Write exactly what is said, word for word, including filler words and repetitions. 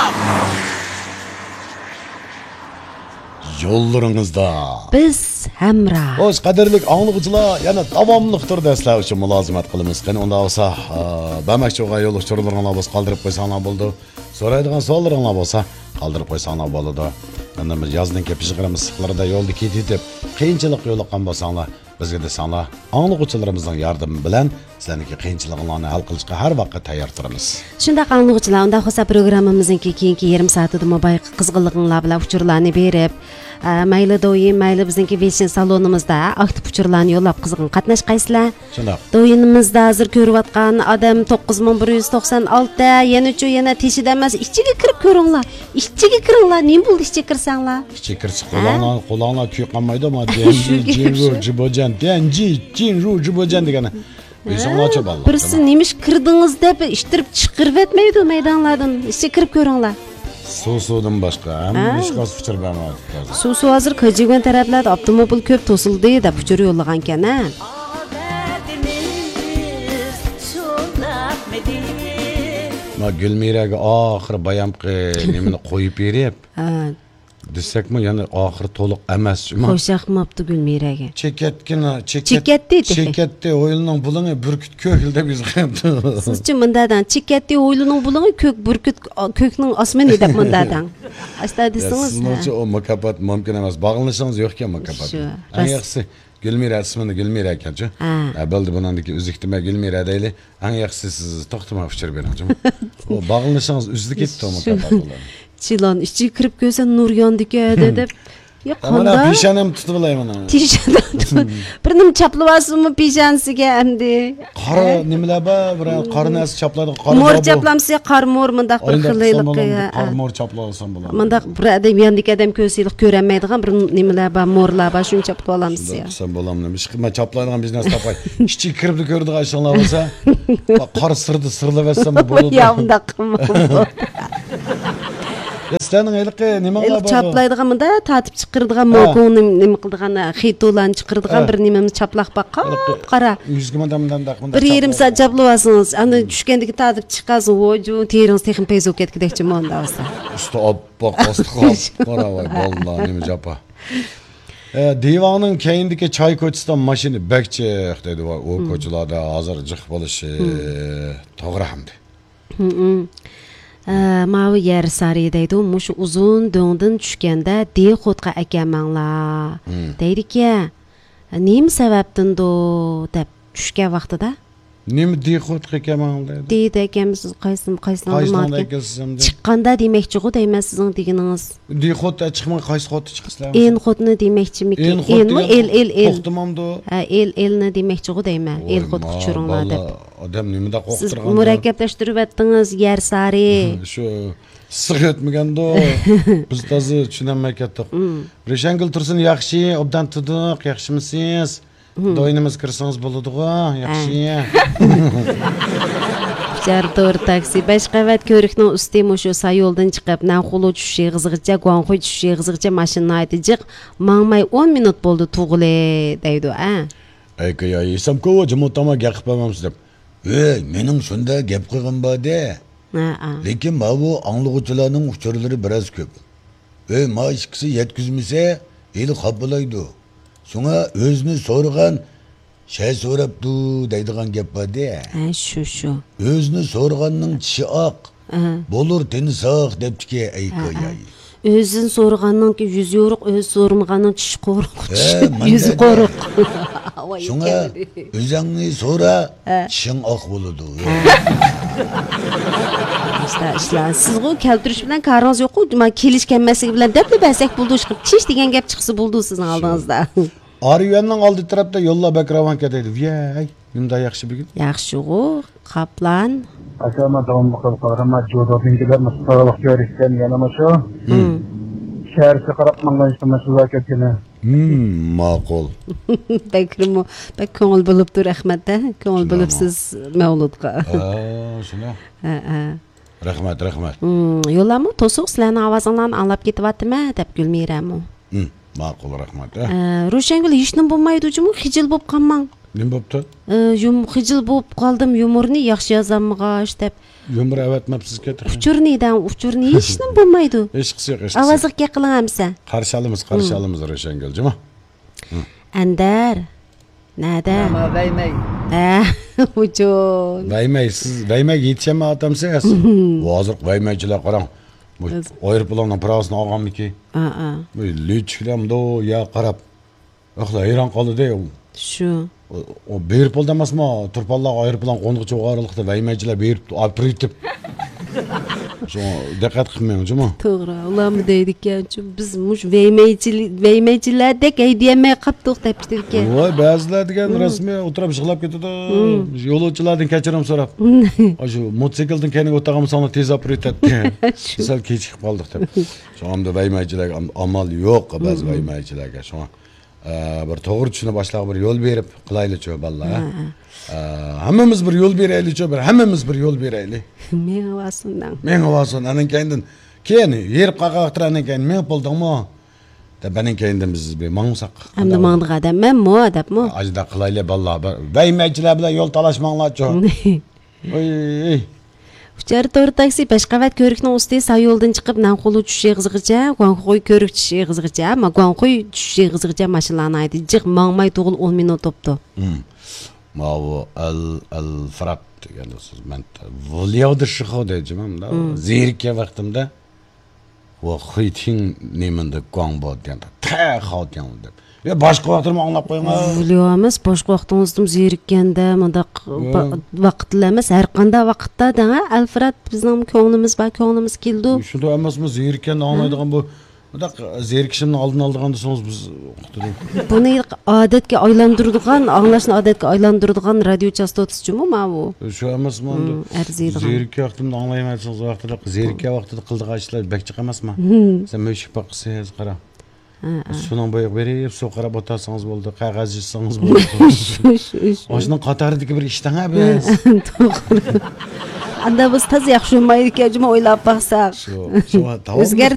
Yo'llaringizda biz hamra. Xo'sh, qadrli anglag'uchilar, yana davomli turda sizlar uchun mulozimat qilamiz. Qani unda bo'lsa, bamakchi o'g'ay yo'l uchurlaringlar bo'lsa qoldirib qo'ysanglar bo'ldi. So'raydigan savollaringlar bo'lsa qoldirib qo'ysanglar bo'ladi. Endi biz yozning kepishig'imiz siqlarida yo'lda ketib, qiyinchilik yo'liqqan bo'lsanglar, bizga desanglar, anglag'uchilarimizning yordami bilan sizlarning qiyinchiliklarni hal qilishga har vaqt tayyor turamiz. Shundaq anglag'uchilar, unda xo'sa programmamizning keyingi yarim soatida mobil qizg'inliklar bilan uchurlarni berib, mayli doim, mayli bizningki Vision salonimizda aktiv uchurlarni yo'llab qizg'in qatnashqaysizlar. Shundaq. Doyinimizda hozir ko'rayotgan odam to'qqiz ming bir yuz to'qson olti, yana chu yana teshida emas, ichiga kirib ko'ringlar. Ichiga kiringlar, nima bo'ldi ichiga kirsanglar? Ichiga kirsa qo'linglar, qo'linglar kuyqanmaydi, ma denji, jinru, jibojan, denji, jinru, jibojan degani. O'zinglarcha balla. Birsi nemish kirdingiz deb ishtirib chiqirib etmaydi maydonlardan. Ichiga kirib ko'ringlar. Suv-suvdan boshqa hamma ish qos fikr bermaydi. Suv-suv hozir Kajigan taraflarda avtomobil ko'p to'sildi deb uchur yo'llagan ekan-a. Ma Gulmiraga oxir bayamqi nimani qo'yib berib. Ha. Desakmi, yana oxir to'liq emas. Qo'shaqmabdi Gulmiraga. Chekatgina, chekat. Chekatdi. Chekatdi o'yilining bulini burkut ko'kil deb yozgandim. Sizchi bundadan chekatdi o'yilining bulini ko'k burkut ko'kning osmoni deb bundadan. Asta desingiz. Sizlarcha o mukofot mumkin emas. Bog'lanishingiz yo'q ekan mukofot. Ayaqsi Gulmira ismini Gulmira ekan-chi. Ha, bo'ldi bunandagi uziktima Gulmira deyli. Ang yaxshi siz to'xtamay uchir bering-chi. O bog'lanishingiz uzdi ketdi o mukofotlar. Chilon ichi kirib ko'rsa nur yondiki deb. Ya qanda? Mana peshanam tutib olayman. Peshanam. Bir nim chaplavasizmi peshansiga endi? Qora nimalar bor? Bir qornasi chaplaydi, qora. Mor chaplamsa qormor mundaq bir xilaylik. Qormor chaplasam bo'ladi. Mundaq bir adam yondiki adam ko'rsilik ko'rolmaydigan bir nimalar bor, morlar bor, shuni chaplab olamiz ya. Sen bo'lamni. Ish qilma chaplaydigan biznes topay. Ichiga kirib ko'rdigan ishlar bo'lsa, qor sirdi sirlab etsam bo'ladi. Ya undaq qilma. Sizlarning ayliqi nimalar bor? Chaplaydigan bunda tatib chiqirdigan mo'qoni nima qildigan xitolarni chiqirdigan bir nimamiz chaplaq baqa qara. yuz mingdan daqmanda. bir yarim soat chaplayasiz. Ana tushgandagi tatib chiqasiz, voju teringiz texnik payzo ketgidekchi monda bo'lsa. Usta oppoq ostiq qora voy bollar nima japa. Divanın keyindeki çay ko'chasidan mashina bekchiq dedi va u ko'chalarda hozir jiq bo'lishi to'g'ri hamdi. Mavi yer sari deydi, mush uzun do'ngdan tushganda dexotga akamanglar. Deydi-ki, nima sababdan do deb tushgan vaqtida? Nima dexotga akamanglar dedi? Deydi akamiz qaysim qaysidan chiqqanda demakchi-ku deyman sizning deganingiz. Dexotda chiqmay qaysi xotda chiqsizlar? En xotni demakchimikin? Elmi el el el. To'xtamamdi. Ha, el elni demakchi-ku deyman. El xot quchuringlar deb. Odam nimada qo'qtirgan? Siz murakkablashtirib etdingiz yer sari. Shu siq etmaganda biz to'zi tushunmay ketdik. Reshangul tursin yaxshi, obdan tuduq, yaxshimisiz? Do'yinimiz kirsangiz bo'ladi-ku, yaxshi. Jartor taksi besh qavat ko'rikning usti mushu sayoldan chiqib, Nanxulu tushishi g'izg'icha, Guangxuy tushishi g'izg'icha mashina aytijiq, mangmay o'n minut bo'ldi tug'ile deydi, a. Ay qo'ya, esamko jimotama gap qilmamsiz deb. Ey, mening shunda gap qilgan bor-da. Ha, lekin bu anglag'uchilarning uchurlari biroz ko'p. Ey, ma ikkisi yetkizmasa, eli xabalaydi. Şuna özünü sorgan şey sorapdı deydigan gap var-da. Ha, shu shu. Özünü sorganning tishi oq. Bo'lur teni sog' debdiki ay qo'yay. Özün sorganning yüz yo'ruq, öz sormaganning tishi qo'ruq. Yüzü qo'ruq. Şuna o'zingni so'ra, tishing oq bo'ladi. İşte işler. Siz o keltiriş bilen karınız yok. Ma kelişkenmesi bilen depli bəsək buldu çıxıb. Çiş degen gap çıxısı buldu sizin aldığınızda. Arıyanın aldı tarafta yolla bekravan keteydi. Vay, nimda yaxşı bir gün? Yaxşı o, Kaplan. Aşama davamlı qilib jodo bingilar mustaqilik ko'rishgan yana shu. Şəhərsə qarab mangan işləməsi ketgəni. Hmm, ma'qul. Bekrimo, bek ko'ngil bo'libdi rahmat-da. Ko'ngil bo'lib siz Mavludga. Ha, shuna. Ha, ha. Rahmat, rahmat. Hmm, yo'lami to'siq sizlarning ovozinglarni anglab ketyaptimi deb Gulmirami. Hmm, ma'qul rahmat. Ro'shangul hech nima bo'lmaydi-ku, xijil bo'lib qolmang. Nima bo'pti? Yum xijil bo'lib qoldim, yumurni yaxshi yozammigash deb. Yumur avatmabsiz ketdi. Uchurnidan uchurni hechnim bo'lmaydi. Hech qisi yo'q, hech qisi. Ovozga qilinamsa. Qarshi olamiz, qarshi olamiz Ro'shangul, juma. Andar. Nada? Ama vermey. Ha, uchun. Vaymay, siz vaymay yetishami otamsiz? Hozir vaymaychilar qarang. Bu aeroplanning parasini olganmiki? Ha, ha. Bu lechkilamdo ya qarab. Axla hayron qoldi-da. Shu. O berib bo'ldi emasmi? Turpallar aeroplan qo'ng'ichi o'g'irlikda vaymaychilar berib opritib. Shu diqqat qilmang, juma. To'g'ri, ularmi deydi ekan, biz mush vaymaychilik, vaymaychilardek haydayamay qaptiq debdi ekan. Voy, ba'zilar degan rasmiy o'tirib yig'lab ketadi. Yo'lovchilardan kechirim so'rab. Shu mototsikldan keyin o'tag'im soni tez opritadi. Sal kechikib qoldik deb. Shu hamda vaymaychilarga amal yo'q, ba'zi vaymaychilarga. Shu bir to'g'ri tushuna boshlab bir yo'l berib qilaylik-chi balla. Hammamiz bir yo'l beraylik-chi, bir hammamiz bir yo'l beraylik. Men avasundan. Men avasun anan keyin keyin yer qaqaqtiranan keyin men bo'ldingmi? Da benim kendim biz bir mangsaq. Hamda mangdiq adam men mo adabmi? Ajda qilaylik balla. Vaymaychilar bilan yo'l talashmanglar-chi. Oy. Uchar to'g'ri taksi besh qavat ko'rikning ustida sa yo'ldan chiqib Nanqulu tushish yig'izgacha, Guanxoy ko'rik tushish yig'izgacha, ama Guanxoy tushish yig'izgacha mashinani aydi. Jiq mangmay tug'il o'n minut o'tdi. Mavu al al Frat degan so'z men volyavdir shu xodajimda zerikka vaqtimda va xiting nemanda Guanbo deganda ta xotgan deb. Ya boshqa vaqtlarni anglab qo'yma. Volyamiz boshqa vaqtimizda zerikkanda, bunda vaqtlarimiz har qanday vaqtda da Alfred bizning ko'nglimiz va ko'nglimiz keldi. Shunda emasmi zerikkanda anglaydigan bu Budak zerikishimni oldini oldiganda so'z biz buni odatga aylantiradigan, anglashni odatga aylantiradigan radio chastotasi-chimi bu? Shu emasmi? Zerikka vaqtimda anglaymaysiz vaqtida, zerikka vaqtida qildigan ishlar bakchiq emasmi? Sen mushuk boqsangiz qara. Suning bo'yiq berib, so qarab o'tasangiz bo'ldi, qog'oz yozsangiz bo'ldi. O'shining qatoridagi bir ishdan biz. Anda biz tez yaxshi bo'lmaydi ekan, o'ylab baqsak. Shu, shu